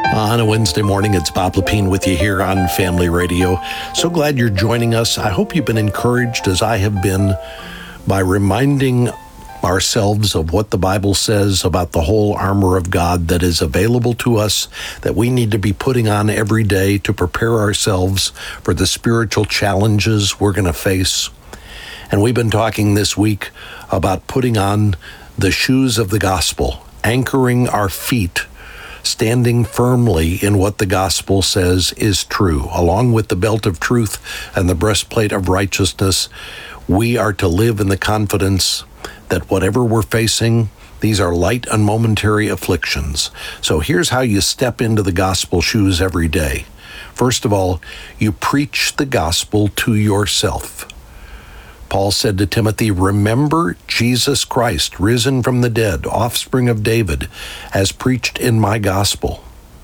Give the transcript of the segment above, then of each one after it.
On a Wednesday morning, it's Bob Lepine with you here on Family Radio. So glad you're joining us. I hope you've been encouraged, as I have been, by reminding ourselves of what the Bible says about the whole armor of God that is available to us, that we need to be putting on every day to prepare ourselves for the spiritual challenges we're going to face. And we've been talking this week about putting on the shoes of the gospel, anchoring our feet, standing firmly in what the gospel says is true. Along with the belt of truth and the breastplate of righteousness, we are to live in the confidence that whatever we're facing, these are light and momentary afflictions. So here's how you step into the gospel shoes every day. First of all, you preach the gospel to yourself. Paul said to Timothy, "Remember Jesus Christ, risen from the dead, offspring of David, as preached in my gospel."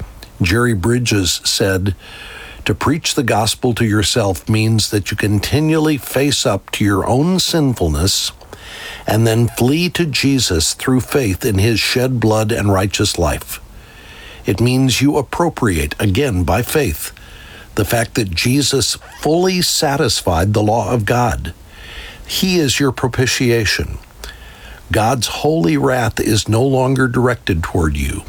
Jerry Bridges said, "To preach the gospel to yourself means that you continually face up to your own sinfulness and then flee to Jesus through faith in his shed blood and righteous life. It means you appropriate, again by faith, the fact that Jesus fully satisfied the law of God. He is your propitiation. God's holy wrath is no longer directed toward you.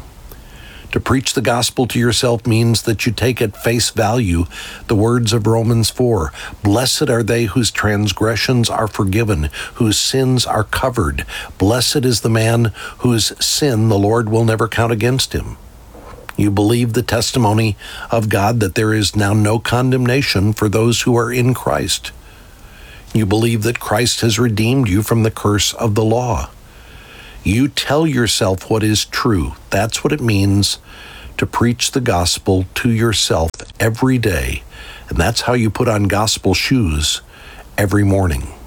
To preach the gospel to yourself means that you take at face value the words of Romans 4. Blessed are they whose transgressions are forgiven, whose sins are covered. Blessed is the man whose sin the Lord will never count against him. You believe the testimony of God that there is now no condemnation for those who are in Christ. You believe that Christ has redeemed you from the curse of the law. You tell yourself what is true. That's what it means to preach the gospel to yourself every day. And that's how you put on gospel shoes every morning.